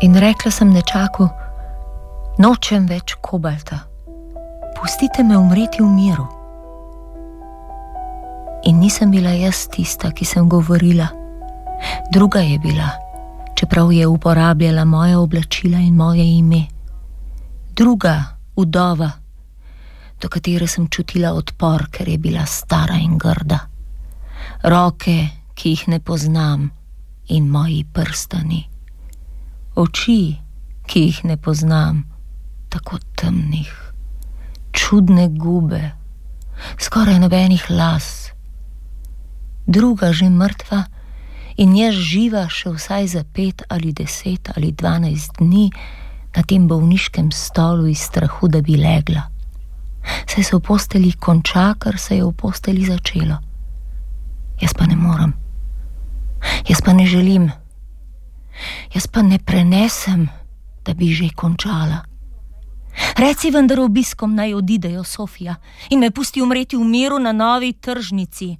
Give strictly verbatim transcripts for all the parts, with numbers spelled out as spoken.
In rekla sem nečaku: nočem več kobalta, pustite me umreti v miru. In nisem bila jaz tista, ki sem govorila, druga je bila, čeprav je uporabljala moje oblačila in moje ime. Druga vdova, do katere sem čutila odpor, ker je bila stara in grda. Roke, ki jih ne poznam, in moji prstani. Oči, ki jih ne poznam, tako temnih. Čudne gube, skoraj nobenih las. Druga že mrtva in jaz živa še vsaj za pet ali deset ali dvanajst dni na tem bolniškem stolu iz strahu, da bi legla. Saj se v posteli konča, kar se je v posteli začelo. Jaz pa ne morem. Jaz pa ne želim. Jaz pa ne prenesem, da bi že končala. Reci vendar obiskom, naj odidejo, Sofija, in me pusti umreti v miru na novi tržnici.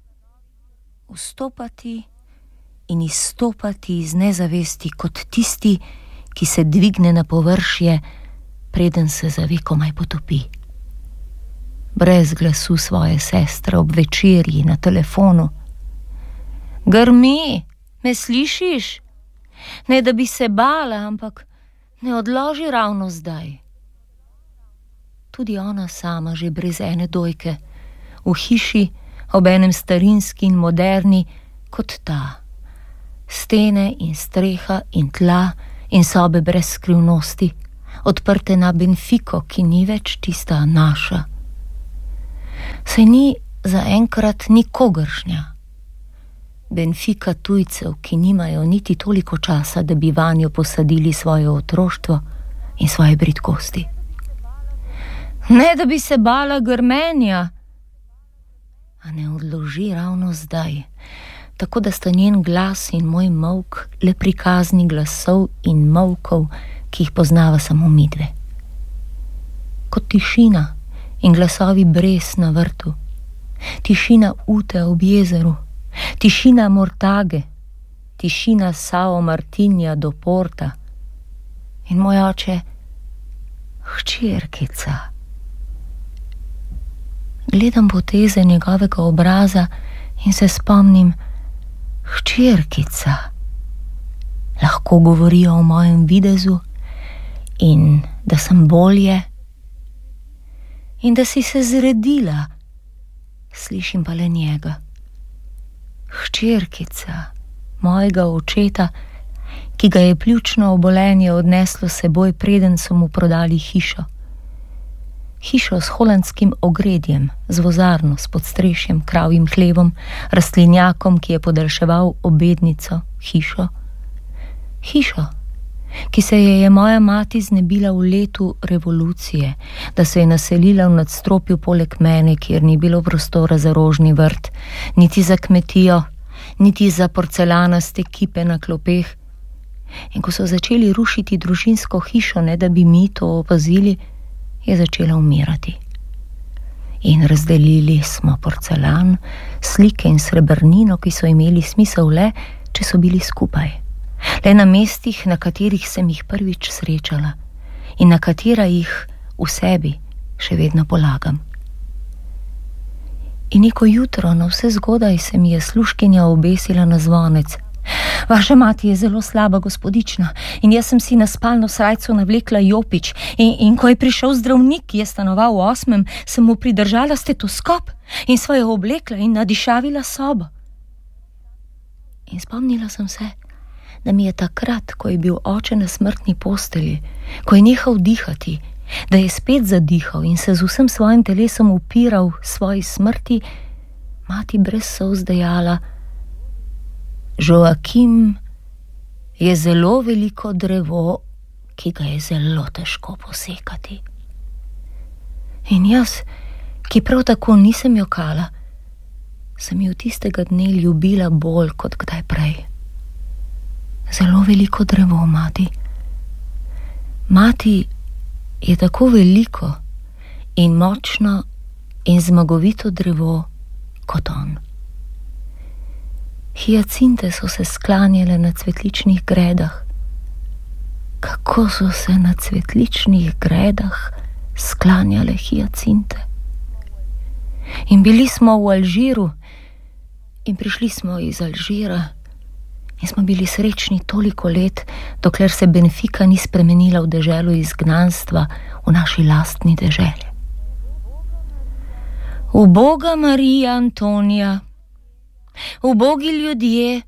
Vstopati in izstopati iz nezavesti kot tisti, ki se dvigne na površje, preden se za vekomaj potopi. Brez glasu svoje sestre ob večerji na telefonu. Grmi, me slišiš? Ne, da bi se bala, ampak ne odloži ravno zdaj. Tudi ona sama že brez ene dojke, v hiši, ob enem starinski in moderni, kot ta. Stene in streha in tla in sobe brez skrivnosti, odprte na Benfiko, ki ni več tista naša. Saj ni zaenkrat nikogaršnja. Benfika tujcev, ki nimajo niti toliko časa, da bi vanjo posadili svoje otroštvo in svoje bridkosti. Ne, da bi se bala grmenja. A ne odloži ravno zdaj, tako da sta njen glas in moj molk le prikazni glasov in molkov, ki jih poznava samo midve. Kot tišina in glasovi brez na vrtu, tišina ute ob jezeru, tišina Mortage, tišina Sao Martinja do Porta in moj oče, hčerkica. Gledam poteze njegovega obraza in se spomnim, hčerkica. Lahko govorijo o mojem videzu in da sem bolje in da si se zredila. Slišim pa le njega. Hčerkica mojega očeta, ki ga je pljučno obolenje odneslo seboj, preden so mu prodali hišo. Hišo s holandskim ogredjem, z vozarno, s podstrešjem, kravjim hlevom, rastlinjakom, ki je podaljševal obednico, hišo. Hišo, ki se je je moja mati znebila v letu revolucije, da se je naselila v nadstropju poleg mene, kjer ni bilo prostora za rožni vrt, niti za kmetijo, niti za porcelanaste kipe na klopeh. In ko so začeli rušiti družinsko hišo, ne da bi mi to opazili, je začela umirati. In razdelili smo porcelan, slike in srebrnino, ki so imeli smisel le, če so bili skupaj. Le na mestih, na katerih sem jih prvič srečala in na katera jih v sebi še vedno polagam. In neko jutro na vse zgodaj se mi je služkinja obesila na zvonec. Vaša mati je zelo slaba gospodična in jaz sem si na spalno srajco navlekla jopič in, in ko je prišel zdravnik, ki je stanoval v osmem, sem mu pridržala stetoskop in svoje oblekla in nadišavila sobo. In spomnila sem se, da mi je takrat, ko je bil oče na smrtni postelji, ko je nehal dihati, da je spet zadihal in se z vsem svojim telesom upiral svoji smrti, mati brez solz dejala: Joakim je zelo veliko drevo, ki ga je zelo težko posekati. In jaz, ki prav tako nisem jokala, sem jo tistega dne ljubila bolj kot kdaj prej. Zelo veliko drevo, mati. Mati je tako veliko in močno in zmagovito drevo kot on. Hijacinte so se sklanjale na cvetličnih gredah. kako so se na cvetličnih gredah sklanjale hijacinte. In bili smo v Alžiru in prišli smo iz Alžira in smo bili srečni toliko let, dokler se Benfika ni spremenila v deželo izgnanstva, v naši lastni deželi. Uboga Marija Antonija, ubogi ljudje.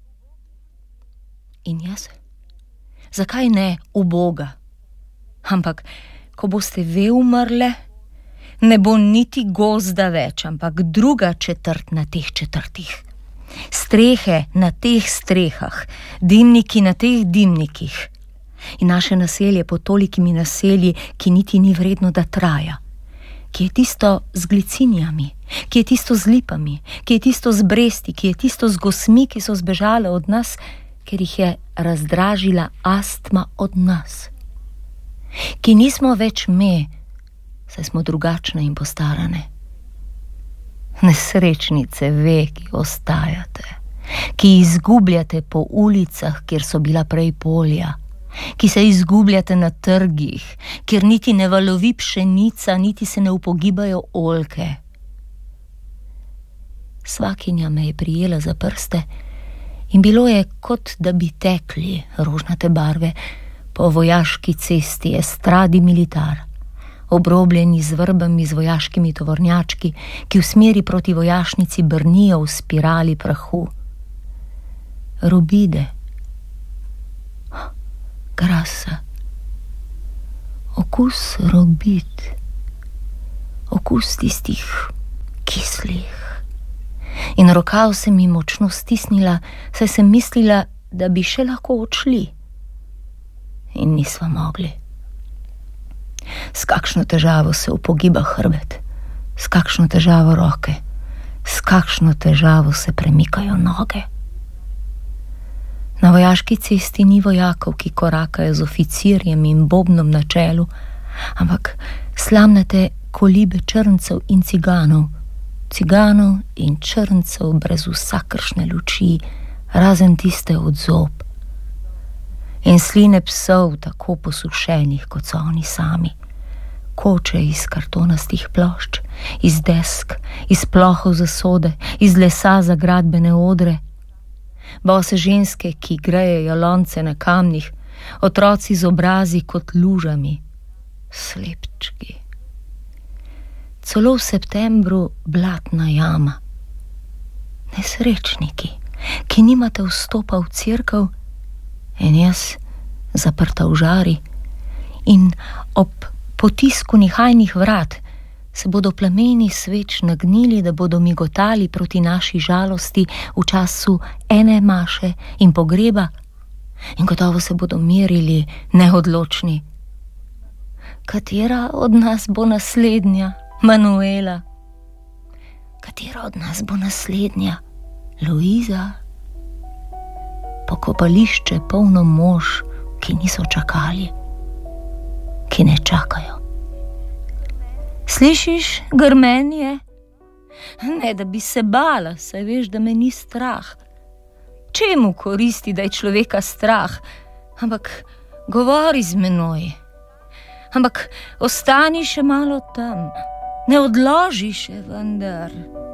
In jaz? Zakaj ne uboga? Ampak, ko boste ve umrle, ne bo niti gozda več, ampak druga četrt na teh četrtih. Strehe na teh strehah, dimniki na teh dimnikih. In naše naselje pod tolikimi naselji, ki niti ni vredno, da traja. Ki je tisto z glicinjami, ki je tisto z lipami, ki je tisto z bresti, ki je tisto z gosmi, ki so zbežale od nas, ker jih je razdražila astma od nas. Ki nismo več me, saj smo drugačne in postarane. Nesrečnice ve, ki ostajate, ki izgubljate po ulicah, kjer so bila prej polja, ki se izgubljate na trgih, kjer niti ne valovi pšenica, niti se ne upogibajo oljke. Svakinja me je prijela za prste in bilo je, kot da bi tekli rožnate barve po vojaški cesti Estradi Militar, obrobljeni z vrbami z vojaškimi tovornjački, ki v smeri proti vojašnici brnijo v spirali prahu. Robide, grasa, okus robid, okus tistih kislih. In rokav se mi močno stisnila, saj sem mislila, da bi še lahko odšli. In nisva mogli. S kakšno težavo se upogiba hrbet, s kakšno težavo roke, s kakšno težavo se premikajo noge. Na vojaški cesti ni vojakov, ki korakajo z oficirjem in bobnom na čelu, ampak slamnate kolibe črncev in ciganov, ciganov in črncev brez vsakršne luči, razen tiste od zob. In sline psov tako posušenih, kot so oni sami. Koče iz kartonastih plošč, iz desk, iz plohov za sode, iz lesa za gradbene odre. Bose ženske, ki grejejo lonce na kamnih, otroci z obrazi kot lužami, slepčki. Celo v septembru blatna jama. Nesrečniki, ki nimate vstopa v cerkev, in jaz zaprta v žari, in ob potisku nihajnih vrat se bodo plameni sveč nagnili, da bodo migotali proti naši žalosti v času ene maše in pogreba, in gotovo se bodo merili neodločni. Katera od nas bo naslednja, Manuela? Katera od nas bo naslednja, Luiza? Pokopališče polno mož, ki niso čakali, ki ne čakajo. Slišiš grmenje? Ne, da bi se bala, saj veš, da me ni strah. Čemu koristi, da je človeka strah? Ampak govori z menoj. Ampak ostani še malo tam, ne odloži še vendar.